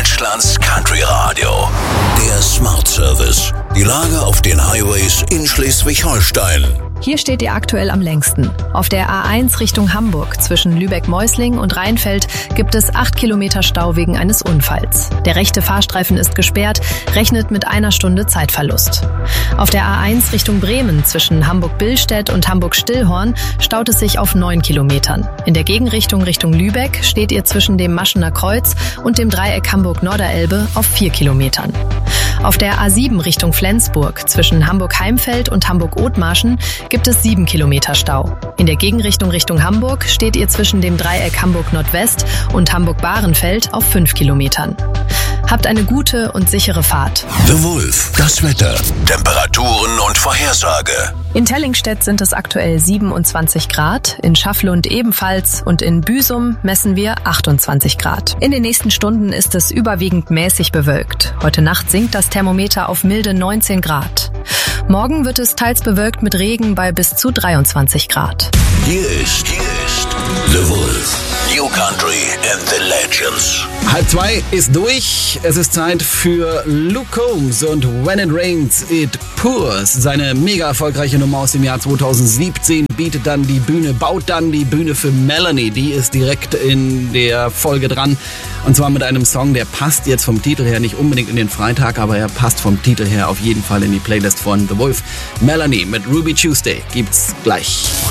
Deutschlands Country Radio. Der Smart Service. Die Lage auf den Highways in Schleswig-Holstein. Hier steht ihr aktuell am längsten. Auf der A1 Richtung Hamburg zwischen Lübeck-Meusling und Rheinfeld gibt es 8 Kilometer Stau wegen eines Unfalls. Der rechte Fahrstreifen ist gesperrt, rechnet mit 1 Stunde Zeitverlust. Auf der A1 Richtung Bremen zwischen Hamburg-Billstedt und Hamburg-Stillhorn staut es sich auf 9 Kilometern. In der Gegenrichtung Richtung Lübeck steht ihr zwischen dem Maschener Kreuz und dem Dreieck Hamburg-Norderelbe auf 4 Kilometern. Auf der A7 Richtung Flensburg zwischen Hamburg-Heimfeld und Hamburg-Othmarschen gibt es 7 Kilometer Stau. In der Gegenrichtung Richtung Hamburg steht ihr zwischen dem Dreieck Hamburg-Nordwest und Hamburg-Bahrenfeld auf 5 Kilometern. Habt eine gute und sichere Fahrt. The Wolf, das Wetter, Temperaturen und Vorhersage. In Tellingstedt sind es aktuell 27 Grad, in Schafflund ebenfalls und in Büsum messen wir 28 Grad. In den nächsten Stunden ist es überwiegend mäßig bewölkt. Heute Nacht sinkt das Thermometer auf milde 19 Grad. Morgen wird es teils bewölkt mit Regen bei bis zu 23 Grad. Hier ist The Wolf. New Country and the Legends. 1:30 ist durch. Es ist Zeit für Luke Combs und When It Rains, It Pours. Seine mega erfolgreiche Nummer aus dem Jahr 2017 baut dann die Bühne für Melanie. Die ist direkt in der Folge dran. Und zwar mit einem Song, der passt jetzt vom Titel her nicht unbedingt in den Freitag, aber er passt vom Titel her auf jeden Fall in die Playlist von The Wolf. Melanie mit Ruby Tuesday gibt's gleich.